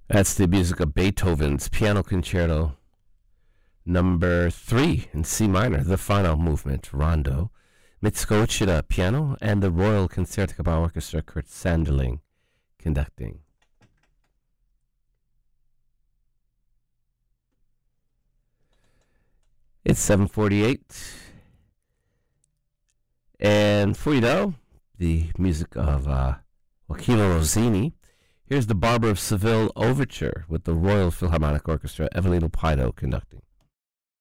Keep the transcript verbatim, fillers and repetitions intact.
That's the music of Beethoven's Piano Concerto number three in C minor, the final movement, Rondo. Mitsuko Uchida, piano, and the Royal Concertgebouw Orchestra, Kurt Sanderling, conducting. It's seven forty-eight, and for you know, the music of uh, Joachimo Rossini. Here's the Barber of Seville Overture with the Royal Philharmonic Orchestra, Evelino Paido conducting.